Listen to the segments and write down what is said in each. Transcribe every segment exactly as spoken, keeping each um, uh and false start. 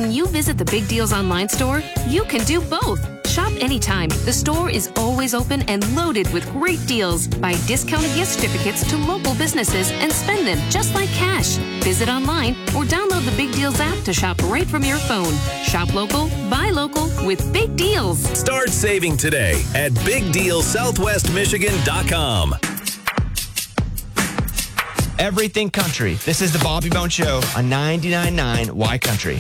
When you visit the Big Deals online store, you can do both. Shop anytime. The store is always open and loaded with great deals. Buy discounted gift certificates to local businesses and spend them just like cash. Visit online or download the Big Deals app to shop right from your phone. Shop local, buy local with Big Deals. Start saving today at big deal southwest michigan dot com. Everything Country. This is the Bobby Bone Show on ninety-nine point nine Y Country.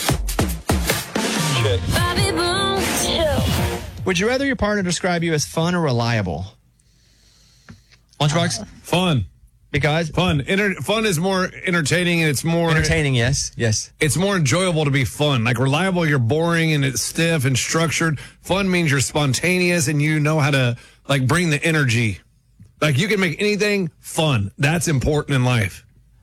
Shit. Bobby Bone Show. Would you rather your partner describe you as fun or reliable? Lunchbox? Uh, fun. Because? Fun. Inter- fun is more entertaining and it's more... Entertaining, yes. Yes. It's more enjoyable to be fun. Like reliable, you're boring and it's stiff and structured. Fun means you're spontaneous and you know how to like bring the energy. Like you can make anything fun. That's important in life.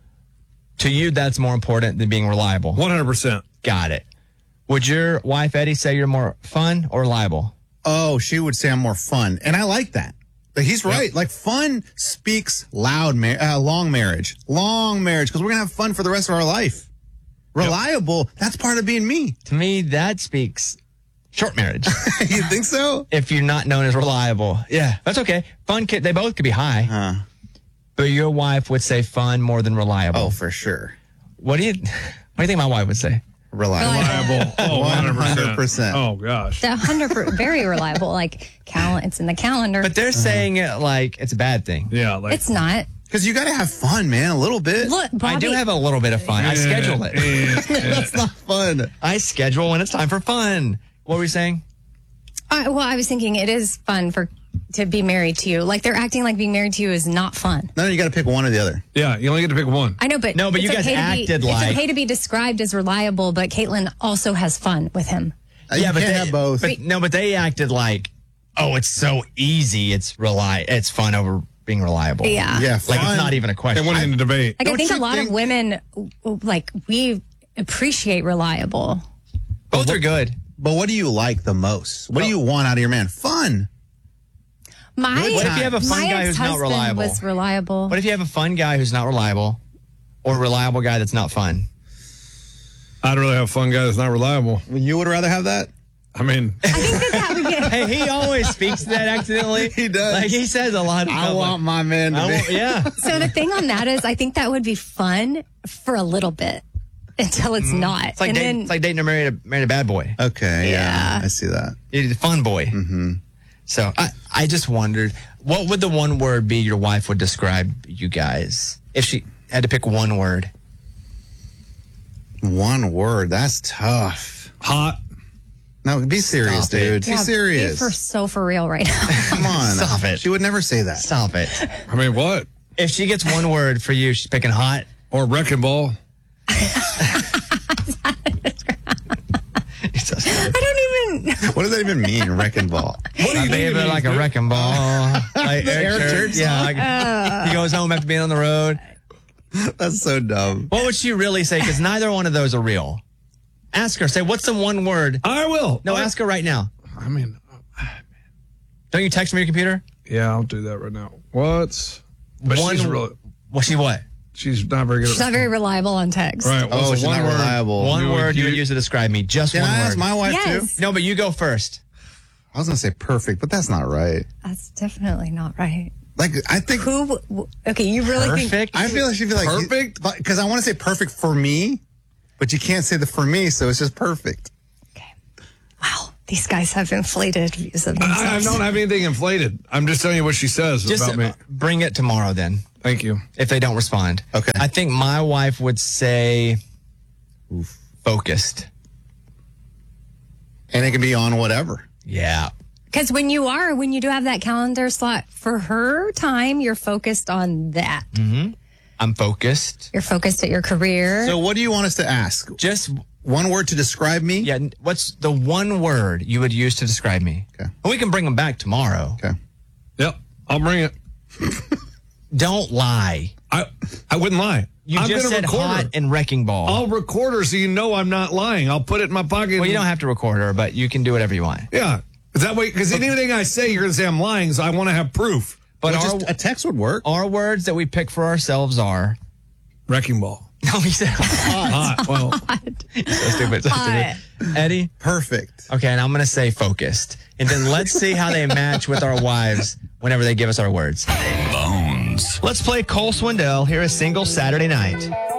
To you, that's more important than being reliable. one hundred percent. Got it. Would your wife, Eddie, say you're more fun or reliable? Oh, she would say I'm more fun. And I like that. But he's right. Yep. Like fun speaks loud, mar- uh, long marriage. Long marriage. Because we're going to have fun for the rest of our life. Reliable, yep. That's part of being me. To me, that speaks short marriage. You think so? If you're not known as reliable. Yeah, that's okay. Fun, kid, they both could be high. Huh. But your wife would say fun more than reliable. Oh, for sure. What do you, what do you think my wife would say? Reliable. Reliable. Oh, one hundred percent. Oh, gosh. one hundred percent, very reliable. Like, cal- it's in the calendar. But they're uh-huh. saying it like it's a bad thing. Yeah. Like, it's not. Because you got to have fun, man, a little bit. Look, Bobby, I do have a little bit of fun. Yeah, I schedule it. Yeah, yeah. That's not fun. I schedule when it's time for fun. What were we saying? I, well, I was thinking it is fun for to be married to you. Like, they're acting like being married to you is not fun. No, you got to pick one or the other. Yeah, you only get to pick one. I know, but no, but you guys okay acted be, like it's okay to be described as reliable, but Caitlin also has fun with him. Uh, yeah, but they have both. But, no, but they acted like, oh, it's so easy. It's rely. It's fun over being reliable. Yeah, yeah, like it's not even a question. They went into debate. Like, Don't I think a lot think- of women, like, we appreciate reliable. Both are good. But what do you like the most? What do you want out of your man? Fun. My, what if you have a fun my guy who's not ex-husband reliable? was reliable. What if you have a fun guy who's not reliable, or a reliable guy that's not fun? I'd rather have a fun guy that's not reliable. You would rather have that? I mean, I think that that would get. Hey, he always speaks to that accidentally. He does. Like he says a lot of I stuff want like, my man to I be. want- yeah. So the thing on that is, I think that would be fun for a little bit until it's not. It's like, and dating, then, it's like dating a married, a married a bad boy. Okay, yeah. Yeah. I see that. He's a fun boy. Mm-hmm. So I, I just wondered, what would the one word be your wife would describe you guys if she had to pick one word? One word. That's tough. hot. No, be serious, Stop it. dude. yeah, Be serious. Be for so for real right now. Come on. Stop it. She would never say that. Stop it. I mean, what? If she gets one word for you, she's picking hot. Or wrecking ball. I don't even. What does that even mean, wrecking ball? What My baby like a wrecking ball. Like Eric Church. Yeah. Like, Uh. he goes home after being on the road. That's so dumb. What would she really say? Because neither one of those are real. Ask her. Say, what's the one word? I will. No, I, ask her right now. I mean, Don't you text from your computer? yeah, I'll do that right now. What's but one. she's really, Well, she what? she's not very good. She's at not very reliable on text. Right. Oh, What's she's the one not word? reliable. One You would word you would use- use to describe me. Just Can one I word. ask my wife Yes. too? No, but you go first. I was going to say perfect, but that's not right. That's definitely not right. Like, I think, Who? w- w- Okay, you really think? Perfect. I feel like she'd be like, Perfect? Because I want to say perfect for me, but you can't say the for me, so it's just perfect. Okay. Wow, these guys have inflated views of I, I themselves. don't have anything inflated. I'm just telling you what she says Just about me. uh, bring it tomorrow then, Thank you. if they don't respond. Okay. I think my wife would say focused. And it can be on whatever. Yeah. Because when you are, when you do have that calendar slot for her time, you're focused on that. I'm focused. You're focused at your career. So what do you want us to ask? Just, One word to describe me? yeah, what's the one word you would use to describe me? Okay. And we can bring them back tomorrow. Okay. Yep. I'll bring it. Don't lie. I I wouldn't lie. You I'm just gonna said record hot her. and wrecking ball. I'll record her so you know I'm not lying. I'll put it in my pocket. Well, you don't have to record her, but you can do whatever you want. Yeah. Is that way? Because anything I say, you're going to say I'm lying, so I want to have proof. But Well, our, just a text would work. our words that we pick for ourselves are Wrecking ball. No, he said hot. Hot. Well, So stupid. So Hot. stupid. Eddie? Perfect. Okay, and I'm going to say focused. And then let's see how they match with our wives whenever they give us our words. Bones. Let's play Cole Swindell here a single Saturday night.